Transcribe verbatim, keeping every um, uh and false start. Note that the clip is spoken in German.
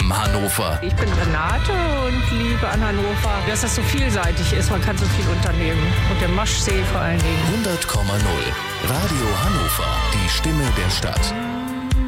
Leben Hannover. Ich bin Renate und liebe an Hannover, dass das so vielseitig ist. Man kann so viel unternehmen. Und der Maschsee vor allen Dingen. hundert Komma null. Radio Hannover. Die Stimme der Stadt.